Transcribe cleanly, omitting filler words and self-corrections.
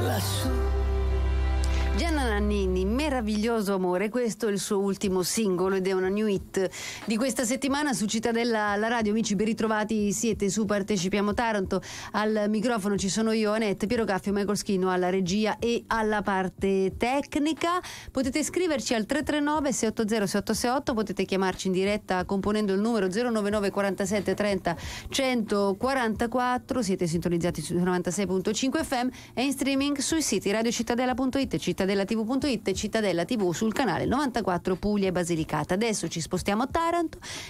lassù. Gianna Nannini, Meraviglioso amore, questo è il suo ultimo singolo ed è una new hit di questa settimana su Cittadella la radio. Amici, ben ritrovati, siete su Partecipiamo Taranto, al microfono ci sono io, Anette, Piero Caffio, Michael Schino alla regia e alla parte tecnica. Potete scriverci al 339 680 6868, potete chiamarci in diretta componendo il numero 099 47 30 144. Siete sintonizzati su 96.5 FM e in streaming sui siti radiocittadella.it, cittadellatv.it e Cittadella TV sul canale 94 Puglia e Basilicata. Adesso ci spostiamo a Taranto